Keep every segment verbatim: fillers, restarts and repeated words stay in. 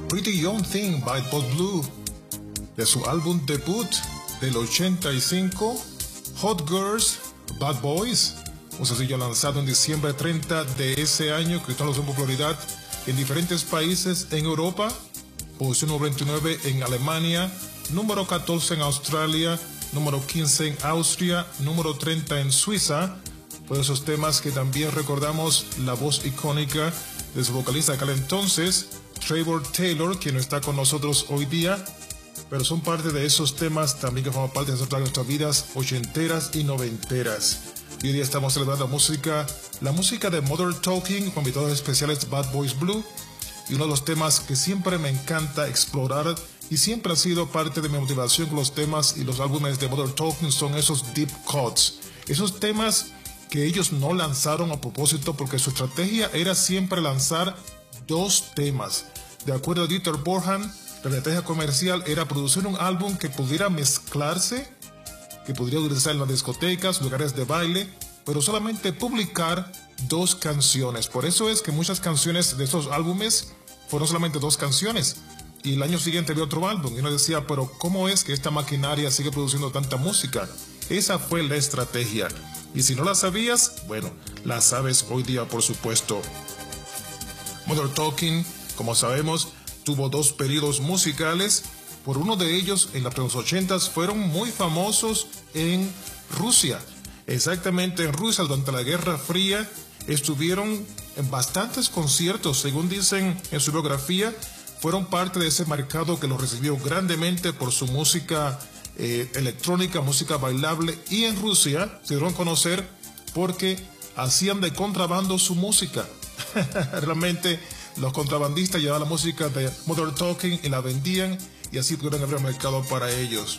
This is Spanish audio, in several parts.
Pretty Young Thing by Bob Blue, de su álbum debut del ochenta y cinco, Hot Girls, Bad Boys, un sencillo lanzado en diciembre treinta de ese año que tuvo popularidad en diferentes países en Europa, posición número veintinueve en Alemania, número catorce en Australia, número quince en Austria, número treinta en Suiza. Todos esos temas que también recordamos la voz icónica de su vocalista de aquel entonces, Trevor Taylor, quien no está con nosotros hoy día, pero son parte de esos temas también que forman parte de nuestras vidas ochenteras y noventeras. Y hoy día estamos celebrando música, la música de Mother Talking con invitados especiales Bad Boys Blue, y uno de los temas que siempre me encanta explorar y siempre ha sido parte de mi motivación con los temas y los álbumes de Mother Talking son esos deep cuts, esos temas que ellos no lanzaron a propósito porque su estrategia era siempre lanzar dos temas. De acuerdo a Dieter Bohlen, la estrategia comercial era producir un álbum que pudiera mezclarse, que pudiera utilizar en las discotecas, lugares de baile, pero solamente publicar dos canciones. Por eso es que muchas canciones de estos álbumes fueron solamente dos canciones. Y el año siguiente había otro álbum. Y uno decía, pero ¿cómo es que esta maquinaria sigue produciendo tanta música? Esa fue la estrategia. Y si no la sabías, bueno, la sabes hoy día, por supuesto. Mother Talking, como sabemos, tuvo dos periodos musicales. Por uno de ellos, en los ochentas, fueron muy famosos en Rusia. Exactamente en Rusia, durante la Guerra Fría, estuvieron en bastantes conciertos, según dicen en su biografía. Fueron parte de ese mercado que los recibió grandemente por su música eh, electrónica, música bailable. Y en Rusia se dieron a conocer porque hacían de contrabando su música. Realmente los contrabandistas llevaban la música de Mother Talking y la vendían, y así pudieron abrir mercado para ellos.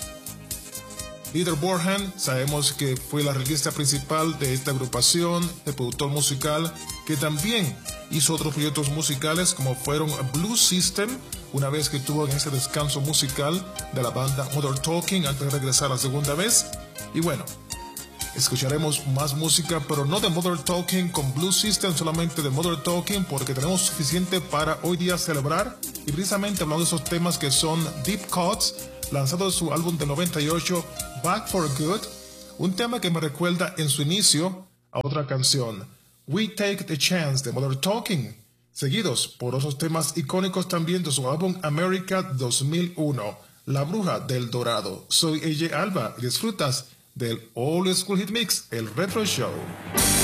Dieter Bohlen, sabemos que fue la arreglista principal de esta agrupación, el productor musical, que también hizo otros proyectos musicales como fueron Blue System, una vez que estuvo en ese descanso musical de la banda Mother Talking antes de regresar la segunda vez. Y bueno, escucharemos más música, pero no de Mother Talking con Blue System, solamente de Mother Talking, porque tenemos suficiente para hoy día celebrar. Y precisamente hablando de esos temas que son Deep Cuts, lanzado de su álbum de noventa y ocho, Back for Good, un tema que me recuerda en su inicio a otra canción, We Take the Chance de Mother Talking, seguidos por esos temas icónicos también de su álbum America dos mil uno, La Bruja del Dorado. Soy A J Alba y disfrutas del Old School Hit Mix, el Retro Show.